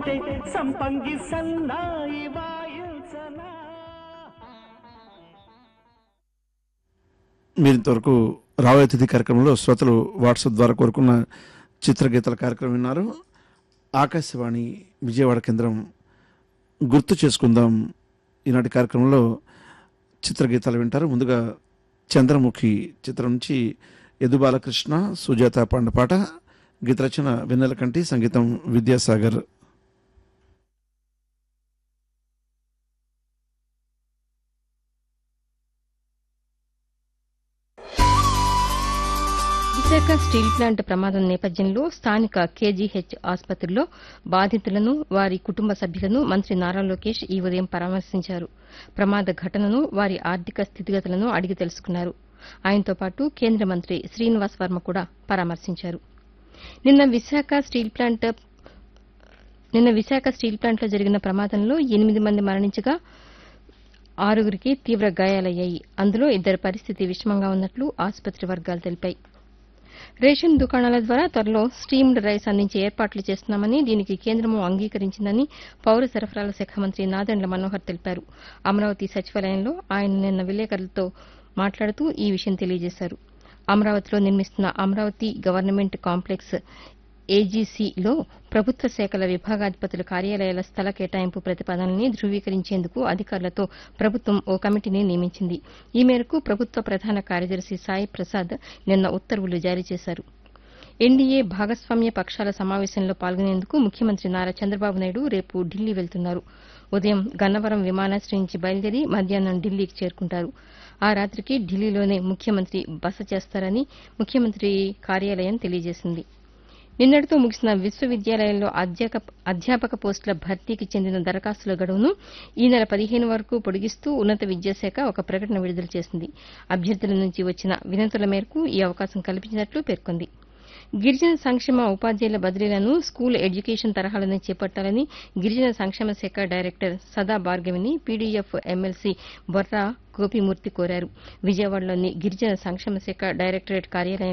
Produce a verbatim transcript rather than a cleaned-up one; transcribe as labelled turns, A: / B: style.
A: వస్తే సంపంగి సన్నాయి వాయించనా.
B: మీరు ఇంతవరకు రాబోయే తిథి కార్యక్రమంలో శ్రోతలు వాట్సాప్ ద్వారా కోరుకున్న చిత్రగీతాల కార్యక్రమం విన్నారు. ఆకాశవాణి విజయవాడ కేంద్రం గుర్తు చేసుకుందాం ఈనాటి కార్యక్రమంలో చిత్రగీతాలు వింటారు. ముందుగా చంద్రముఖి చిత్రం నుంచి యదు బాలకృష్ణ, సుజాత పాండ పాట, గీతరచన వెన్నెలకంటి, సంగీతం విద్యాసాగర్.
C: విశాఖ స్టీల్ ప్లాంట్ ప్రమాదం నేపథ్యంలో స్థానిక కేజీహెచ్ ఆసుపత్రిలో బాధితులను, వారి కుటుంబ సభ్యులను మంత్రి నారా లోకేష్ ఈ ఉదయం పరామర్శించారు. ప్రమాద ఘటనను, వారి ఆర్థిక స్థితిగతులను అడిగి తెలుసుకున్నారు. ఆయనతో పాటు కేంద్ర మంత్రి శ్రీనివాస్ వర్మ కూడా పరామర్శించారు. నిన్న విశాఖ స్టీల్ ప్లాంట్ నిన్న విశాఖ స్టీల్ ప్లాంట్లో జరిగిన ప్రమాదంలో ఎనిమిది మంది మరణించగా ఆరుగురికి తీవ్ర గాయాలయ్యాయి. అందులో ఇద్దరి పరిస్థితి విషమంగా ఉన్నట్లు ఆసుపత్రి వర్గాలు తెలిపాయి. రేషన్ దుకాణాల ద్వారా త్వరలో స్టీమ్డ్ రైస్ అందించే ఏర్పాట్లు చేస్తున్నామని, దీనికి కేంద్రము అంగీకరించిందని పౌర సరఫరాల శాఖ మంత్రి నాదెండ్ల మనోహర్ తెలిపారు. అమరావతి సచివాలయంలో ఆయన నిన్న విలేకరులతో మాట్లాడుతూ ఈ విషయం తెలియజేశారు. అమరావతిలో నిర్మిస్తున్న అమరావతి గవర్నమెంట్ కాంప్లెక్స్ ఏజీసీలో ప్రభుత్వ శాఖల విభాగాధిపతుల కార్యాలయాల స్థల కేటాయింపు ప్రతిపాదనల్ని ధృవీకరించేందుకు అధికారులతో ప్రభుత్వం ఓ కమిటీని నియమించింది. ఈ మేరకు ప్రభుత్వ ప్రధాన కార్యదర్శి సాయి ప్రసాద్ నిన్న ఉత్తర్వులు జారీ చేశారు. ఎన్డీఏ భాగస్వామ్య పక్షాల సమావేశంలో పాల్గొనేందుకు ముఖ్యమంత్రి నారా చంద్రబాబు నాయుడు రేపు ఢిల్లీ వెళ్తున్నారు. ఉదయం గన్నవరం విమానాశ్రయం నుంచి బయలుదేరి మధ్యాహ్నం ఢిల్లీకి చేరుకుంటారు. ఆ రాత్రికి ఢిల్లీలోనే ముఖ్యమంత్రి బస చేస్తారని ముఖ్యమంత్రి కార్యాలయం తెలియజేసింది. నిన్నటితో ముగిసిన విశ్వవిద్యాలయాల్లో అధ్యాపక పోస్టుల భర్తీకి చెందిన దరఖాస్తుల గడువును ఈ నెల పదిహేను వరకు పొడిగిస్తూ ఉన్నత విద్యాశాఖ ఒక ప్రకటన విడుదల చేసింది. అభ్యర్థుల నుంచి వచ్చిన వినతుల మేరకు ఈ అవకాశం కల్పించినట్లు పేర్కొంది. గిరిజన సంక్షేమ ఉపాధ్యాయుల బదిలీలను స్కూల్ ఎడ్యుకేషన్ తరహాలోనే చేపట్టాలని గిరిజన సంక్షేమ శాఖ డైరెక్టర్ సదా భార్గవిని పీడీఎఫ్ ఎమ్మెల్సీ బొర్రా గోపిమూర్తి కోరారు. విజయవాడలోని గిరిజన సంక్షేమ శాఖ డైరెక్టరేట్ కార్యాలయం